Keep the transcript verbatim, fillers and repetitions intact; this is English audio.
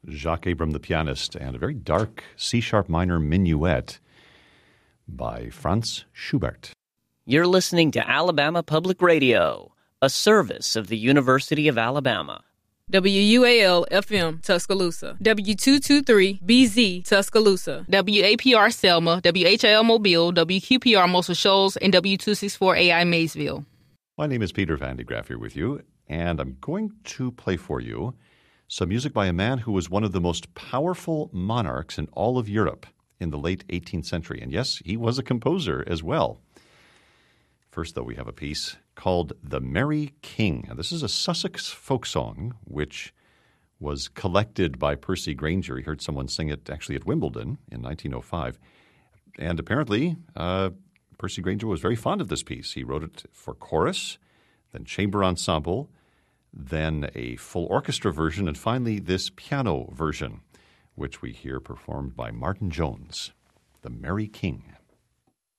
Jacques Abram the pianist, and a very dark C-sharp minor minuet by Franz Schubert. You're listening to Alabama Public Radio, a service of the University of Alabama. W U A L F M Tuscaloosa, W two twenty-three B Z Tuscaloosa, W A P R Selma, W H L Mobile, W Q P R Muscle Shoals, and W two sixty-four A I Maysville. My name is Peter Van de Graaff here with you, and I'm going to play for you some music by a man who was one of the most powerful monarchs in all of Europe in the late eighteenth century. And yes, he was a composer as well. First, though, we have a piece called The Merry King. Now, this is a Sussex folk song, which was collected by Percy Grainger. He heard someone sing it actually at Wimbledon in nineteen oh five. And apparently, uh, Percy Grainger was very fond of this piece. He wrote it for chorus, then chamber ensemble, then a full orchestra version, and finally this piano version, which we hear performed by Martin Jones, The Merry King.